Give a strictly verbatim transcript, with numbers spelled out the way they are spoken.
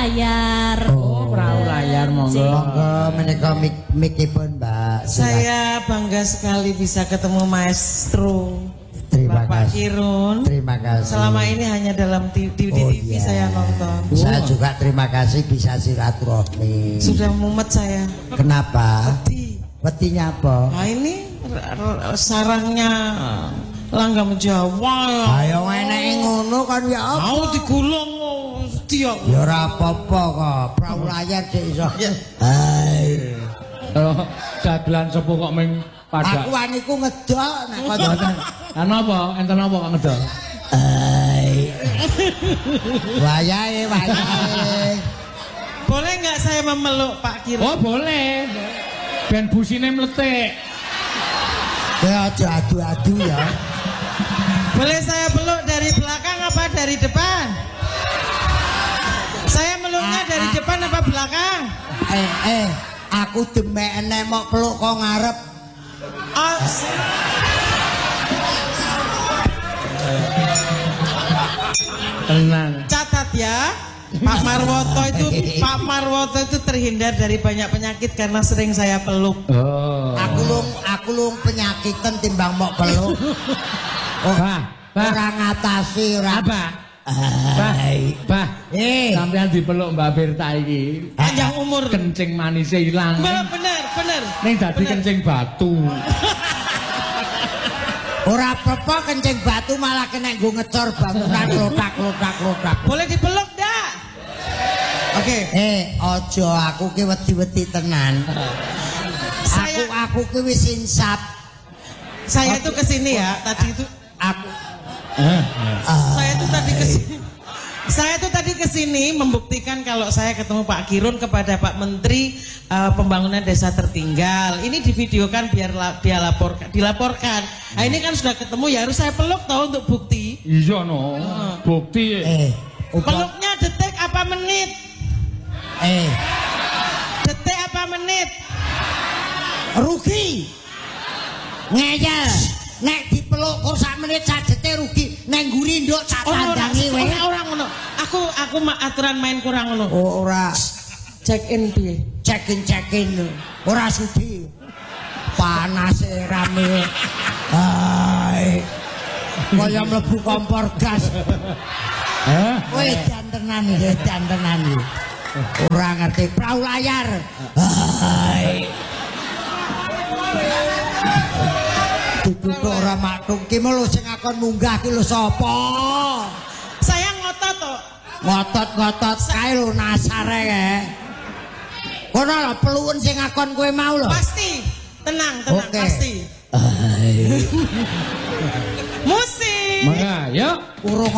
layar. Oh, perahu layar, monggo. Monggo menika mikipun, Mbak. Saya bangga sekali bisa ketemu maestro. Terima Bapak kasih. Kirun. Terima kasih. Selama ini hanya dalam T V, di Oh, T V iya. saya nonton. Saya juga terima kasih bisa silaturahmi. Sudah mumet saya. Kenapa? Wedi. Wedinya apa? Nah ini r- r- sarangnya Langgam Jawa. Ayo enake ngono kan ya apa? Mau digulung dia. Ya ora apa-apa kok. Perahu layar sik iso. Hai. Oh, dagelan sepuh kok ming pada. Aku waniku ngedol nek kok Enten. Lan apa? Enten apa kok ngedol? Hai. Wayahe, wayahe. Boleh nggak saya memeluk Pak Kirun? Oh, boleh. Ben busine mletik. Ya aja adu-adu ya. Boleh saya peluk dari belakang apa dari depan? Saya meluknya Ah, dari ah. depan apa belakang? Eh, eh, aku demek enek mok peluk kok ngarep. Oh, Tenang. catat ya, Pak Marwoto itu Pak Marwoto itu terhindar dari banyak penyakit karena sering saya peluk. Oh. Aku lung aku lung penyakitan timbang mok peluk. Oh, Bah, bah. ora ngatasi ora. Apa? Bah, Hai. bah. Eh. Sampeyan dipeluk Mbak Berta iki. Panjang umur. Kencing manisnya ilang. Bener, bener, bener. Ning dadi Bener. kencing batu. Ora apa-apa kencing batu malah kena nggo ngecor bangunan lotak-lotak-lotak. Boleh dipeluk dak? Oke. Eh, ojo aku ki wedi-wedi tenan. Saya- Aku aku ki wis insap. Saya itu kesini ya, tadi itu Aku Eh, saya itu tadi kesini. Saya itu tadi kesini membuktikan kalau saya ketemu Pak Kirun kepada Pak Menteri eh, Pembangunan Desa Tertinggal. Ini divideokan biar la- dia laporkan, dilaporkan. Nah, ini kan sudah ketemu ya harus saya peluk tahu untuk bukti. iya no. Bukti. eh upah Peluknya detik apa menit? eh Detik apa menit? rugi. Ngeyel. Nek dipeluk kok sak menit sajete rugi. Nek ngguri nduk tak Orang tandangi orang kowe. orang ngono. Aku aku ma- aturan main kurang ngono. Oh, ora Check in piye? cekin-cekin. Ora sudi. Panas e rame. Hai. Kaya mlebu kompor gas. Hah? Kowe dantenan iki, dantenan iki. Ora ngerti perahu layar. Hai. Ditutuk ora maklum ki lho sing akon munggah ki lho sapa? Saya ngotot kok. Ngotot-ngotot kae lho nasare kae. Kono lho peluun sing akon kowe mau lho. Pasti. Tenang, tenang, Oke. pasti. Hai. Musik. Mangga, yuk. Urung